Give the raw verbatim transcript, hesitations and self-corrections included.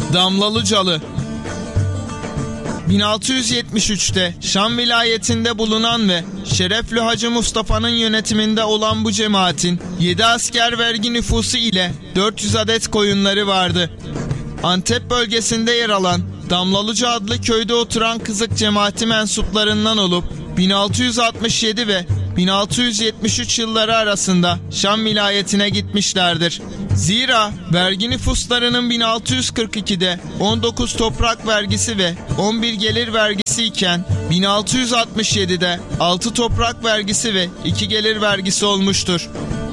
Damlalıcalı. bin altı yüz yetmiş üçte Şam vilayetinde bulunan ve şerefli Hacı Mustafa'nın yönetiminde olan bu cemaatin yedi asker vergi nüfusu ile dört yüz adet koyunları vardı. Antep bölgesinde yer alan Damlalıca adlı köyde oturan Kızık cemaati mensuplarından olup bin altı yüz altmış yedi ve bin altı yüz yetmiş üç yılları arasında Şam vilayetine gitmişlerdir. Zira vergi nüfuslarının bin altı yüz kırk ikide on dokuz toprak vergisi ve on bir gelir vergisi iken bin altı yüz altmış yedide altı toprak vergisi ve iki gelir vergisi olmuştur.